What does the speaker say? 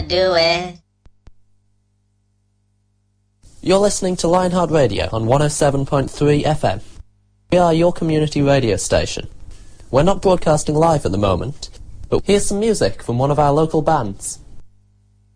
do it. You're listening to Lionheart Radio on 107.3 FM. We are your community radio station. We're not broadcasting live at the moment, but here's some music from one of our local bands.